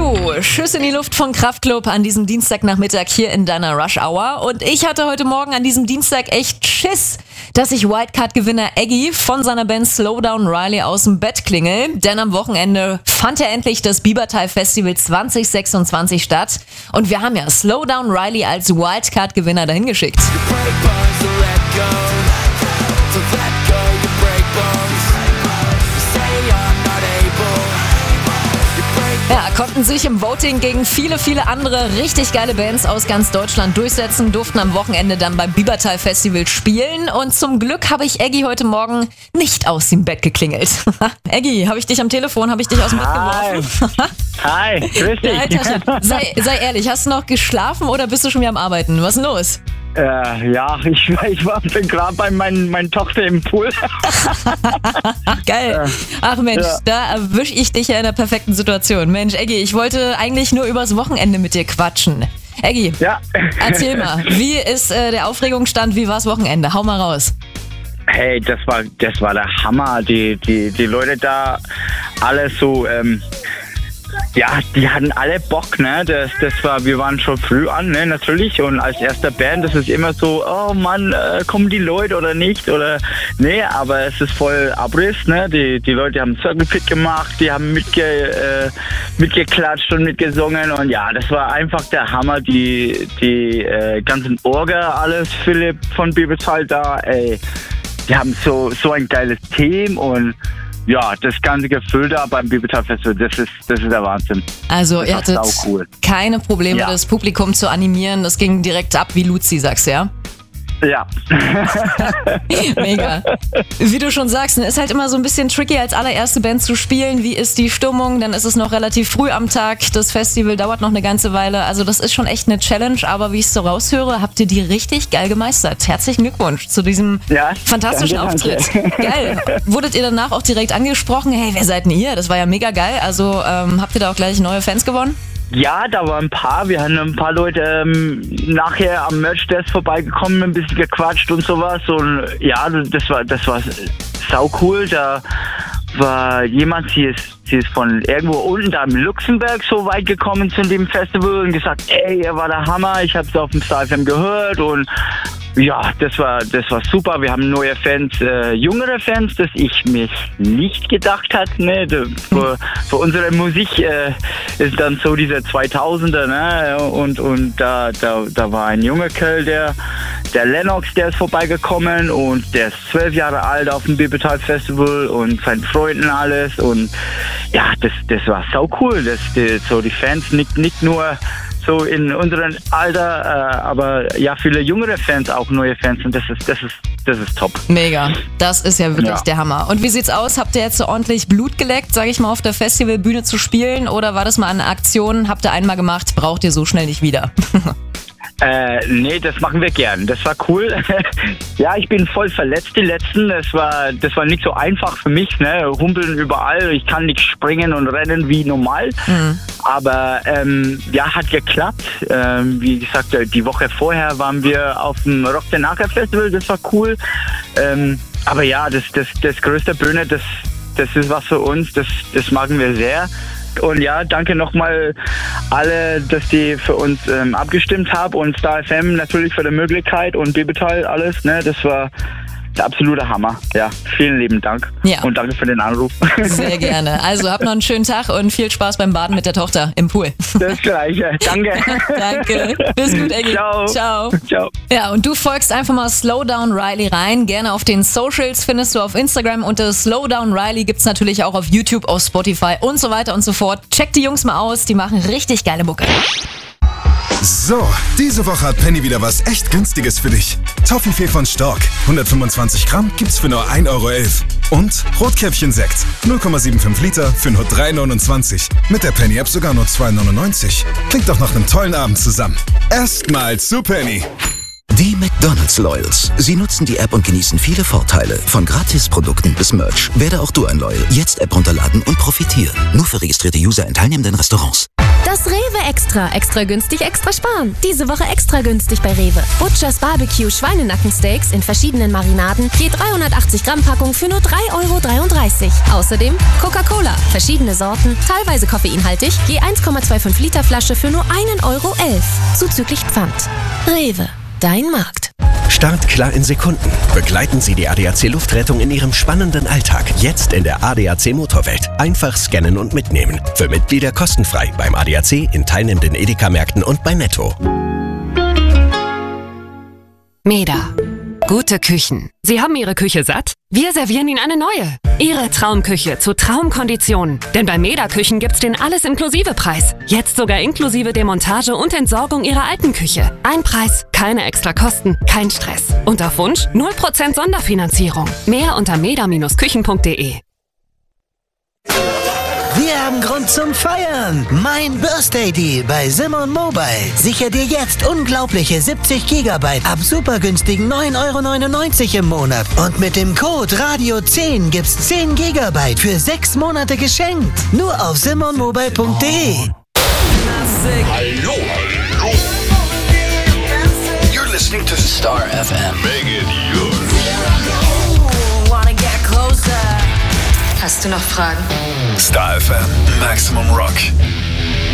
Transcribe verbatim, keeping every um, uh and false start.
Puh, Schuss in die Luft von Kraftklub an diesem Dienstagnachmittag hier in deiner Rush Hour. Und ich hatte heute Morgen an diesem Dienstag echt Schiss, dass ich Wildcard-Gewinner Eggy von seiner Band Slowdown Riley aus dem Bett klingel. Denn am Wochenende fand ja endlich das Biebertal Festival zwanzig sechsundzwanzig statt. Und wir haben ja Slowdown Riley als Wildcard-Gewinner dahin geschickt. Ja, konnten sich im Voting gegen viele, viele andere richtig geile Bands aus ganz Deutschland durchsetzen, durften am Wochenende dann beim Biebertal Festival spielen und zum Glück habe ich Eggy heute Morgen nicht aus dem Bett geklingelt. Eggy, habe ich dich am Telefon, habe ich dich aus dem Bett geworfen? Hi, grüß dich. sei, sei ehrlich, hast du noch geschlafen oder bist du schon wieder am Arbeiten? Was ist denn los? Äh, ja, ich, ich war gerade bei meiner mein Tochter im Pool. Geil. Ach Mensch, ja. Da erwische ich dich ja in der perfekten Situation. Mensch, Eggy, ich wollte eigentlich nur übers Wochenende mit dir quatschen. Eggy, ja. Erzähl mal, wie ist äh, der Aufregungsstand, wie war's Wochenende? Hau mal raus. Hey, das war das war der Hammer. Die, die, die Leute da, alle so, ähm, ja, die hatten alle Bock, ne? Das, das war, wir waren schon früh an, ne, natürlich. Und als erster Band, das ist immer so, oh Mann, äh, kommen die Leute oder nicht? Oder nee, aber es ist voll Abriss, ne? Die, die Leute haben Circle Pit gemacht, die haben mitge, äh, mitgeklatscht und mitgesungen. Und ja, das war einfach der Hammer. Die, die äh, ganzen Orga, alles, Philipp von Biebertal da, ey, die haben so, so ein geiles Team und ja, das ganze Gefühl da beim Biebertal Festival, das ist, das ist der Wahnsinn. Also ihr hattet cool. keine Probleme, ja. Das Publikum zu animieren, das ging direkt ab wie Luzi, sagst du, ja? Ja. Mega. Wie du schon sagst, ist halt immer so ein bisschen tricky, als allererste Band zu spielen. Wie ist die Stimmung? Dann ist es noch relativ früh am Tag. Das Festival dauert noch eine ganze Weile. Also das ist schon echt eine Challenge. Aber wie ich es so raushöre, habt ihr die richtig geil gemeistert. Herzlichen Glückwunsch zu diesem ja, fantastischen danke, Auftritt. Danke. Geil. Wurdet ihr danach auch direkt angesprochen? Hey, wer seid denn ihr? Das war ja mega geil. Also ähm, habt ihr da auch gleich neue Fans gewonnen? Ja, da waren ein paar. Wir haben ein paar Leute ähm, nachher am Merch-Desk vorbeigekommen, ein bisschen gequatscht und sowas. Und ja, das war das war sau cool. Da war jemand, sie ist, sie ist von irgendwo unten da im Luxemburg so weit gekommen zu dem Festival und gesagt, ey, er war der Hammer, ich habe es auf dem Star F M gehört und ja, das war das war super. Wir haben neue Fans, äh, jüngere Fans, das ich mir nicht gedacht hatte. Ne? Für, für unsere Musik äh, ist dann so dieser zweitausender, ne? Und und da da da war ein junger Kerl, der der Lennox, der ist vorbeigekommen und der ist zwölf Jahre alt auf dem Biebertal Festival und seinen Freunden alles und ja, das das war sau cool. Das die, so die Fans nicht nicht nur so in unserem Alter, äh, aber ja, viele jüngere Fans, auch neue Fans und das ist, das ist, das ist top. Mega, das ist ja wirklich ja. der Hammer. Und wie sieht's aus? Habt ihr jetzt so ordentlich Blut geleckt, sag ich mal, auf der Festivalbühne zu spielen oder war das mal eine Aktion, habt ihr einmal gemacht, braucht ihr so schnell nicht wieder? Äh, nee, das machen wir gern. Das war cool. Ja, ich bin voll verletzt die letzten. Das war, das war nicht so einfach für mich, ne? Humpeln überall. Ich kann nicht springen und rennen wie normal. Mhm. Aber ähm, ja, hat geklappt. Ähm, wie gesagt, die Woche vorher waren wir auf dem Rock den Acker Festival. Das war cool. Ähm, aber ja, das, das, das größte Bühne, das, das ist was für uns. Das, das machen wir sehr. Und ja, danke nochmal alle, dass die für uns ähm, abgestimmt haben und Star F M natürlich für die Möglichkeit und Biebertal alles, ne, das war der absolute Hammer. Ja, vielen lieben Dank ja. Und danke für den Anruf. Sehr gerne. Also habt noch einen schönen Tag und viel Spaß beim Baden mit der Tochter im Pool. Das Gleiche. Danke. Danke. Bis gut, Eggy. Ciao. Ciao. Ciao. Ja, und du folgst einfach mal Slowdown Riley rein. Gerne auf den Socials findest du auf Instagram unter Slowdown Riley. Gibt's natürlich auch auf YouTube, auf Spotify und so weiter und so fort. Check die Jungs mal aus, die machen richtig geile Mucke. So, diese Woche hat Penny wieder was echt Günstiges für dich. Toffifee von Stork, hundertfünfundzwanzig Gramm, gibt's für nur ein Euro elf. Und Rotkäppchen-Sekt, null Komma fünfundsiebzig Liter für nur drei neunundzwanzig. Mit der Penny-App sogar nur zwei neunundneunzig. Klingt doch nach einem tollen Abend zusammen. Erstmal zu Penny. Die McDonald's Loyals. Sie nutzen die App und genießen viele Vorteile. Von Gratisprodukten bis Merch. Werde auch du ein Loyal. Jetzt App runterladen und profitieren. Nur für registrierte User in teilnehmenden Restaurants. Das Das Rewe Extra. Extra günstig, extra sparen. Diese Woche extra günstig bei Rewe. Butchers Barbecue Schweinenackensteaks in verschiedenen Marinaden. Je dreihundertachtzig Gramm Packung für nur drei Euro dreiunddreißig. Außerdem Coca-Cola. Verschiedene Sorten, teilweise koffeinhaltig. Je eins Komma fünfundzwanzig Liter Flasche für nur ein Euro elf. Zuzüglich Pfand. Rewe. Dein Markt. Start klar in Sekunden. Begleiten Sie die A D A C Luftrettung in Ihrem spannenden Alltag. Jetzt in der A D A C Motorwelt. Einfach scannen und mitnehmen. Für Mitglieder kostenfrei beim A D A C, in teilnehmenden Edeka-Märkten und bei Netto. Meda. Gute Küchen. Sie haben Ihre Küche satt? Wir servieren Ihnen eine neue. Ihre Traumküche zu Traumkonditionen. Denn bei Meda Küchen gibt's den Alles-Inklusive-Preis. Jetzt sogar inklusive Demontage und Entsorgung Ihrer alten Küche. Ein Preis, keine extra Kosten, kein Stress. Und auf Wunsch null Prozent Sonderfinanzierung. Mehr unter meda Bindestrich küchen punkt de. Wir haben Grund zum Feiern. Mein Birthday Deal bei Simon Mobile. Sicher dir jetzt unglaubliche siebzig Gigabyte ab super günstigen neun Euro neunundneunzig im Monat. Und mit dem Code Radio zehn gibt's zehn Gigabyte für sechs Monate geschenkt. Nur auf simon mobile punkt de. Hallo, hallo. You're listening to Star F M. Make it yours. Wanna get closer. Hast du noch Fragen? Star F M, Maximum Rock.